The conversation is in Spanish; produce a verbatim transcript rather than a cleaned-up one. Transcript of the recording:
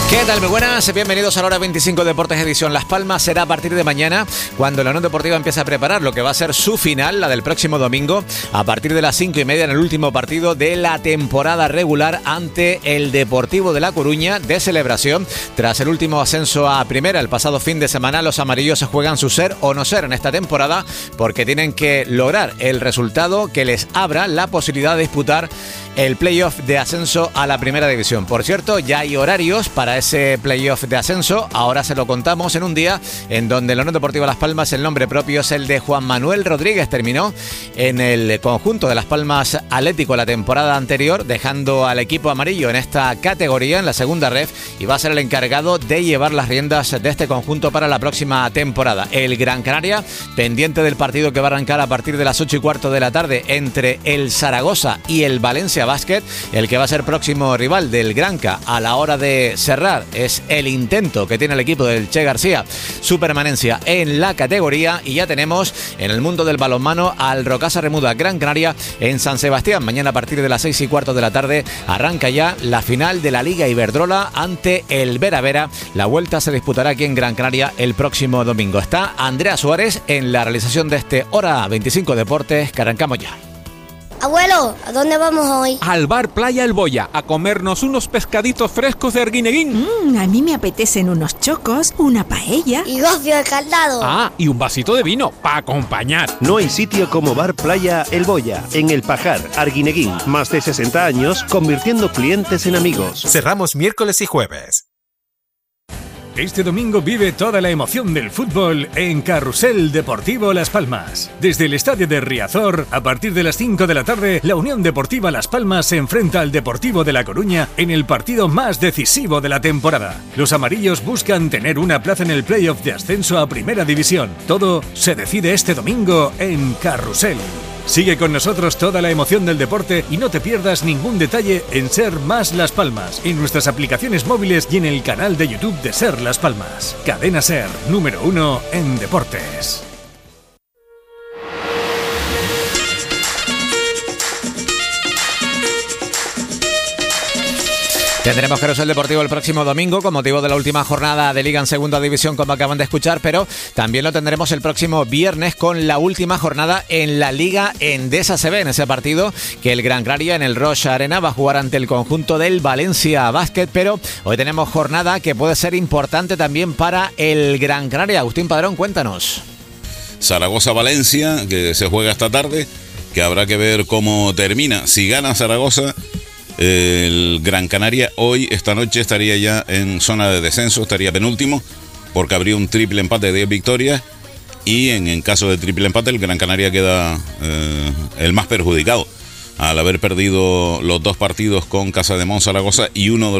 ¿Qué tal? Muy buenas, bienvenidos a la hora veinticinco Deportes Edición Las Palmas. Será a partir de mañana cuando la Unión Deportiva empiece a preparar lo que va a ser su final, la del próximo domingo, a partir de las cinco y media en el último partido de la temporada regular ante el Deportivo de La Coruña, de celebración. Tras el último ascenso a primera el pasado fin de semana, los amarillos se juegan su ser o no ser en esta temporada porque tienen que lograr el resultado que les abra la posibilidad de disputar el playoff de ascenso a la primera división. Por cierto, ya hay horarios para ese playoff de ascenso. Ahora se lo contamos en un día en donde la Unión Deportiva Las Palmas, el nombre propio es el de Juan Manuel Rodríguez. Terminó en el conjunto de Las Palmas Atlético la temporada anterior, dejando al equipo amarillo en esta categoría, en la segunda ref, y va a ser el encargado de llevar las riendas de este conjunto para la próxima temporada. El Gran Canaria, pendiente del partido que va a arrancar a partir de las ocho y cuarto de la tarde entre el Zaragoza y el Valencia Basket, el que va a ser próximo rival del Granca a la hora de cerrar. Es el intento que tiene el equipo del Che García, su permanencia en la categoría. Y ya tenemos en el mundo del balonmano al Rocasa Remuda Gran Canaria en San Sebastián. Mañana a partir de las seis y cuarto de la tarde arranca ya la final de la Liga Iberdrola ante el Vera Vera. La vuelta se disputará aquí en Gran Canaria el próximo domingo. Está Andrea Suárez en la realización de este Hora veinticinco Deportes, que arrancamos ya. Abuelo, ¿a dónde vamos hoy? Al bar Playa El Boya, a comernos unos pescaditos frescos de Arguineguín. Mm, a mí me apetecen unos chocos, una paella. Y gofio de caldado. Ah, y un vasito de vino, para acompañar. No hay sitio como bar Playa El Boya, en El Pajar, Arguineguín. Más de sesenta años, convirtiendo clientes en amigos. Cerramos miércoles y jueves. Este domingo vive toda la emoción del fútbol en Carrusel Deportivo Las Palmas. Desde el estadio de Riazor, a partir de las cinco de la tarde, la Unión Deportiva Las Palmas se enfrenta al Deportivo de La Coruña en el partido más decisivo de la temporada. Los amarillos buscan tener una plaza en el playoff de ascenso a Primera División. Todo se decide este domingo en Carrusel. Sigue con nosotros toda la emoción del deporte y no te pierdas ningún detalle en Ser Más Las Palmas, en nuestras aplicaciones móviles y en el canal de YouTube de Ser Las Palmas. Cadena Ser, número uno en deportes. Tendremos Carrusel Deportivo el próximo domingo con motivo de la última jornada de Liga en Segunda División, como acaban de escuchar, pero también lo tendremos el próximo viernes con la última jornada en la Liga Endesa C B, en ese partido que el Gran Canaria en el Rocha Arena va a jugar ante el conjunto del Valencia Basket. Pero hoy tenemos jornada que puede ser importante también para el Gran Canaria. Agustín Padrón, cuéntanos. Zaragoza-Valencia, que se juega esta tarde, que habrá que ver cómo termina. Si gana Zaragoza, el Gran Canaria hoy, esta noche, estaría ya en zona de descenso, estaría penúltimo, porque habría un triple empate de diez victorias, y en, en caso de triple empate el Gran Canaria queda eh, el más perjudicado, al haber perdido los dos partidos con Casademón Zaragoza y uno de